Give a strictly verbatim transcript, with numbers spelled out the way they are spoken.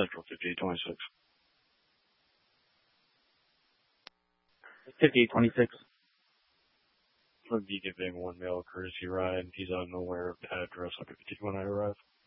Central, fifty-eight twenty-six. fifty-eight twenty-six. From be giving one male a courtesy ride. He's unaware of the address on fifty when I arrive.